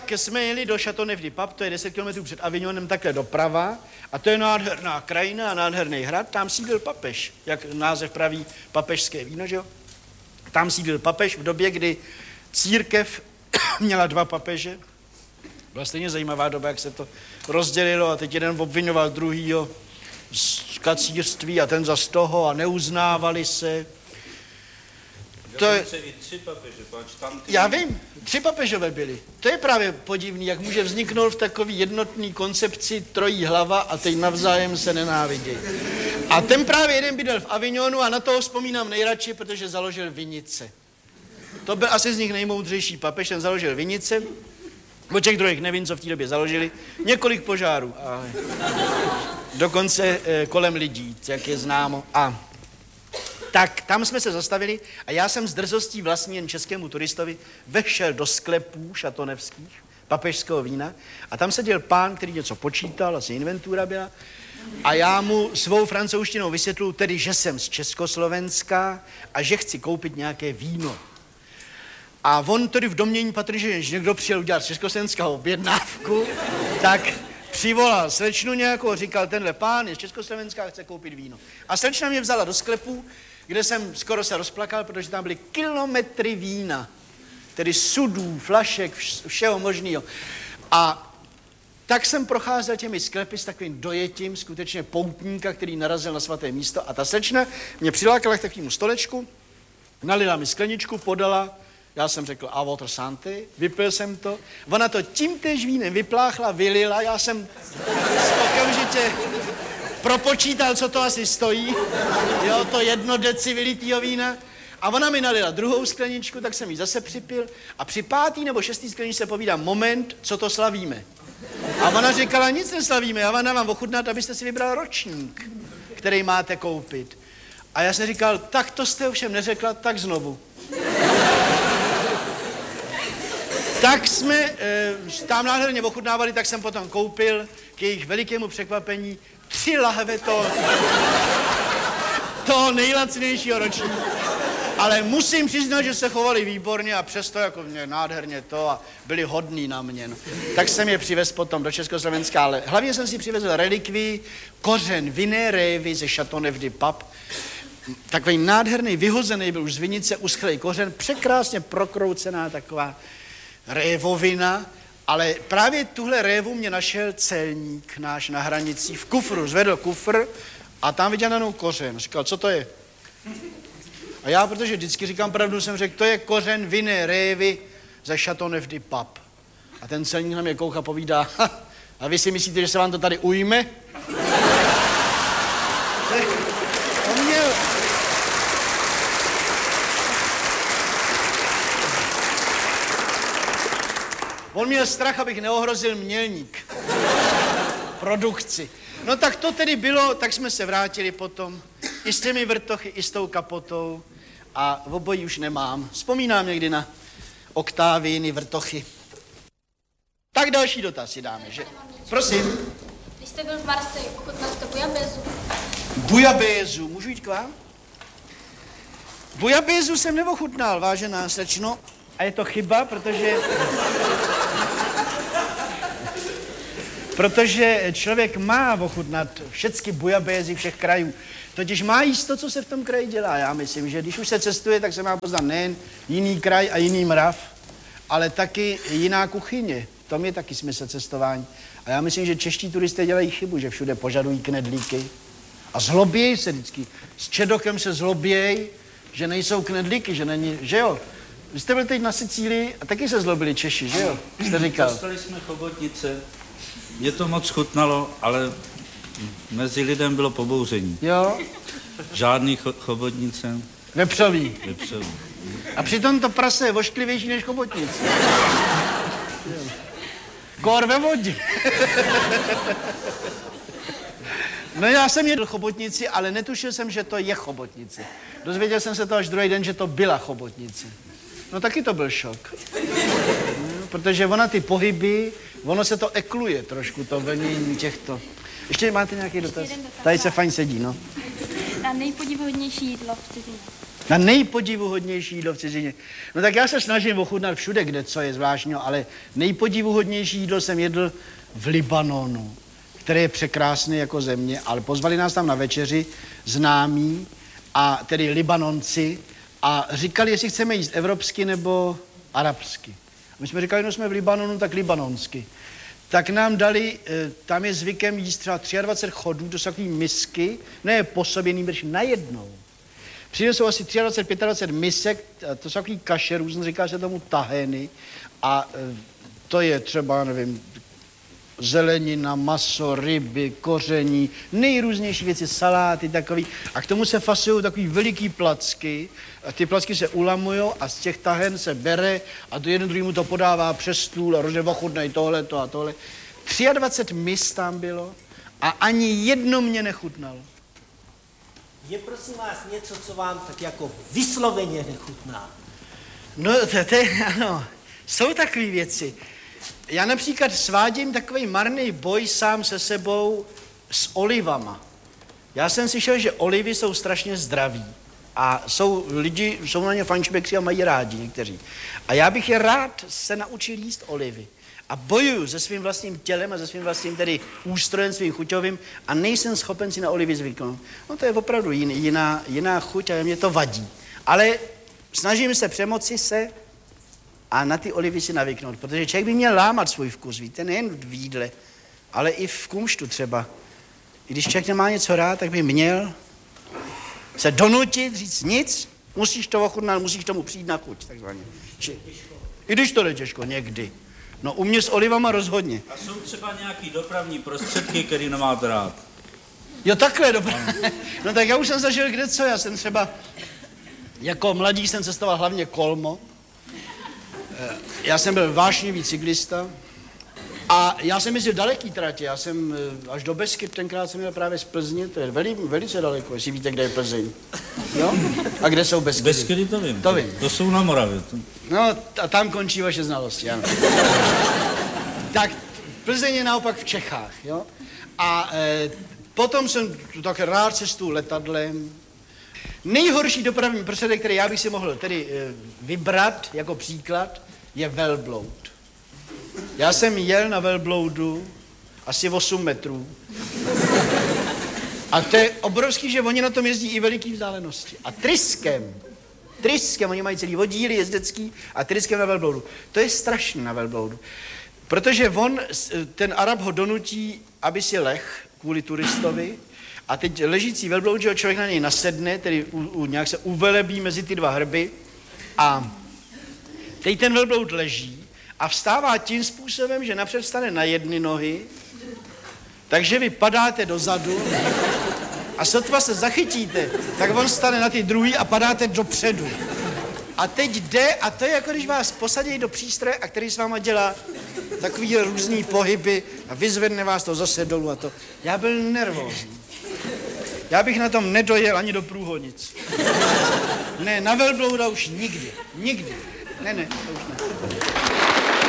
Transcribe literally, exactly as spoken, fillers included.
tak jsme jeli do Châteauneuf-du-Pape, to je deset kilometrů před Avignonem, takhle doprava, a to je nádherná krajina a nádherný hrad, tam sídlil papež, jak název praví, papežské víno, že jo? Tam sídlil papež v době, kdy církev měla dva papeže. Byla stejně zajímavá doba, jak se to rozdělilo a teď jeden obvinoval druhýho z kacírství a ten zas toho a neuznávali se. To je... i tři papeže, tam ty... Já vím, tři papežové byli. To je právě podivný, jak může vzniknout v takový jednotný koncepci trojí hlava a teď navzájem se nenávidějí. A ten právě jeden bydlel v Avignonu a na toho vzpomínám nejradši, protože založil vinice. To byl asi z nich nejmoudřejší papež, ten založil vinice. O těch druhých nevím, co v té době založili. Několik požárů. Ale... Dokonce eh, kolem lidí, jak je známo. A tak tam jsme se zastavili a já jsem s drzostí vlastní jen českému turistovi vešel do sklepů šatonevských, papežského vína a tam seděl pán, který něco počítal, asi inventura byla, a já mu svou francouzštinou vysvětluji tedy, že jsem z Československa a že chci koupit nějaké víno. A on tedy v domění patrně, že někdo přijel udělat z Československa objednávku, tak přivolal slečnu nějakou, říkal, tenhle pán je z Československa a chce koupit víno. A slečna mě vzala do sklepu, kde jsem skoro se rozplakal, protože tam byly kilometry vína, tedy sudů, flašek, všeho možného. A tak jsem procházel těmi sklepy s takovým dojetím skutečně poutníka, který narazil na svaté místo. A ta slečna mě přilákala k takovému stolečku, nalila mi skleničku, podala, já jsem řekl a water santé, vypil jsem to. Ona to tímtéž vínem vypláchla, vylila, já jsem okamžitě propočítal, co to asi stojí, jo, to jedno deci vylitýho vína. A ona mi nalila druhou skleničku, tak jsem ji zase připil. A při pátý nebo šestý skleničce se povídám, moment, co to slavíme. A ona říkala, nic neslavíme, já vám dávám ochutnat, abyste si vybral ročník, který máte koupit. A já jsem říkal, tak to jste ovšem neřekla, tak znovu. Tak jsme e, tam nádherně ochutnávali, tak jsem potom koupil k jejich velikému překvapení tři lahve toho, toho nejlacnějšího ročníku. Ale musím přiznat, že se chovali výborně a přesto jako mě nádherně to a byli hodní na mě. No. Tak jsem je přivez potom do Československa, ale hlavně jsem si přivezl relikví, kořen vinné révy ze Châteauneuf-du-Pape. Takový nádherný, vyhozený byl už z vinice, uschlej kořen, překrásně prokroucená taková révovina, ale právě tuhle révu mě našel celník náš na hranicích v kufru, zvedl kufr a tam viděl najednou kořen. Říkal, co to je? A já, protože vždycky říkám pravdu, jsem řekl, to je kořen vinné révy ze Châteauneuf-du-Pape. A ten celník na mě kouká, povídá, a vy si myslíte, že se vám to tady ujme? On měl... On měl strach, abych neohrozil mělník. Produkci. No tak to tedy bylo, tak jsme se vrátili potom. I s těmi vrtochy, i s tou kapotou. A v obojí už nemám. Vzpomínám někdy na Oktávíny, vrtochy. Tak další dotaz si dáme, že? Prosím. Když jste byl v Marseille, ochutnal jste bujabézu? Bujabézu, můžu jít k vám? Bujabézu jsem neochutnal, vážená slečno. A je to chyba, protože... Protože člověk má ochutnat všechny bujabézy všech krajů. Totiž má jíst to, co se v tom kraji dělá. Já myslím, že když už se cestuje, tak se má poznat nejen jiný kraj a jiný mrav, ale taky jiná kuchyně. V tom je taky smysl cestování. A já myslím, že čeští turisté dělají chybu, že všude požadují knedlíky. A zlobějí se vždycky. S čedokem se zlobějí, že nejsou knedlíky, že není, že jo? Vy jste byl teď na Sicílii a taky se zlobili Češi, že jo? Jste říkal. Dostali jsme chobotnice, mě to moc chutnalo, ale mezi lidem bylo pobouření. Jo? Žádný cho- chobotnice. Vepřový. Vepřový. A přitom to prase je vošklivější než chobotnice. Kor ve vodě. No já jsem jedl chobotnici, ale netušil jsem, že to je chobotnice. Dozvěděl jsem se to až druhý den, že to byla chobotnice. No taky to byl šok. No, protože ona ty pohyby, ono se to ekluje trošku, to vlnění těchto. Ještě máte nějaký dotaz? dotaz? Tady se fajn sedí, no. Na nejpodivuhodnější jídlo v cizině. Na nejpodivuhodnější jídlo v cizině. No tak já se snažím ochutnat všude, kde co je zvláštního, ale nejpodivuhodnější jídlo jsem jedl v Libanonu, které je překrásné jako země, ale pozvali nás tam na večeři známí, a tedy Libanonci, a říkali, jestli chceme jíst evropsky nebo arabsky. A my jsme říkali, no jsme v Libanonu, tak libanonsky. Tak nám dali, tam je zvykem jíst třeba dvacet tři chodů, to jsou takové misky, ne po sobě, nýbrž najednou. Přinesou asi dvacet tři, dvacet pět misek, to jsou takový kaše, různě říká se tomu taheny, a to je třeba, nevím, zelenina, maso, ryby, koření, nejrůznější věci, saláty takový. A k tomu se fasují takový veliký placky. A ty placky se ulamujou a z těch tahen se bere a do jeden druhýmu to podává přes stůl a hrozně ochutnají tohleto a tohle. dvacet tři mis tam bylo a ani jedno mě nechutnalo. Je prosím vás něco, co vám tak jako vysloveně nechutná? No to, to je, ano, jsou takové věci. Já například svádím takový marný boj sám se sebou s olivama. Já jsem slyšel, že olivy jsou strašně zdraví. A jsou lidi, jsou na ně fančbekři a mají rádi někteří. A já bych je rád se naučil jíst olivy. A bojuju se svým vlastním tělem a se svým vlastním tedy ústrojem, svým chuťovým, a nejsem schopen si na olivy zvyknout. No to je opravdu jiný, jiná, jiná chuť a mě to vadí. Ale snažím se přemoci se a na ty olivy si navyknout, protože člověk by měl lámat svůj vkus, víte, nejen v jídle, ale i v kumštu třeba. I když člověk nemá něco rád, tak by měl se donutit, říct nic, musíš to ochutnat, musíš tomu přijít na chuť, takzvaně. I když to jde těžko, někdy. No u mě s olivama rozhodně. A jsou třeba nějaký dopravní prostředky, který nemáte rád? Jo, takhle, dobrá. No tak já už jsem zažil kde co, já jsem třeba, jako mladík jsem cestoval hlavně kolmo. Já jsem byl vášnivý cyklista a já jsem jezdil daleký tratě, já jsem až do Beskyt, tenkrát jsem měl právě z Plzně, to je veli, velice daleko, jestli víte, kde je Plzeň. Jo? A kde jsou Beskydy? Beskydy to vím. To vím. To jsou na Moravě. To... No a tam končí vaše znalosti, ano. Tak Plzeň je naopak v Čechách, jo? A e, potom jsem tak rád cestu letadlem. Nejhorší dopravní prostředek, který já bych si mohl tedy e, vybrat jako příklad, je velbloud. Já jsem jel na velbloudu asi osm metrů. A to je obrovský, že oni na tom jezdí i veliký vzdálenosti. A tryskem, tryskem, oni mají celý oddíly jezdecký a tryskem na velbloudu. To je strašný na velbloudu. Protože on, ten Arab ho donutí, aby si leh kvůli turistovi, a teď ležící velbloud, že člověk na něj nasedne, tedy u, u, nějak se uvelebí mezi ty dva hrby, a teď ten velbloud leží a vstává tím způsobem, že napřed vstane na jedny nohy, takže vy padáte dozadu a sotva se zachytíte, tak on stane na ty druhý a padáte dopředu. A teď jde, a to je jako když vás posadí do přístroje, a který s váma dělá takový různý pohyby a vyzvedne vás to zase dolů a to. Já byl nervózní. Já bych na tom nedojel ani do Průhonic. Ne, na velblouda už nikdy. Nikdy. Ne, ne, to už ne.